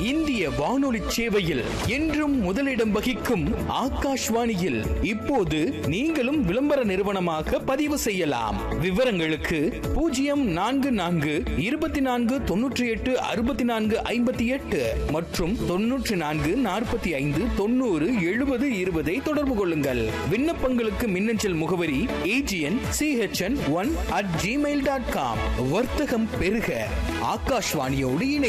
இந்திய வானொலி சேவையில் என்றும் முதலிடம் வகிக்கும் ஆகாஷ்வாணியில் இப்போது நீங்களும் விளம்பர நிறுவனமாக பதிவு செய்யலாம். விவரங்களுக்கு 042494686458 மற்றும் 9445907020 தொடர்பு கொள்ளுங்கள். விண்ணப்பங்களுக்கு மின்னஞ்சல் முகவரி agn.chn1@gmail.com. வர்த்தகம் பெருக ஆகாஷ்வாணியோடு இணை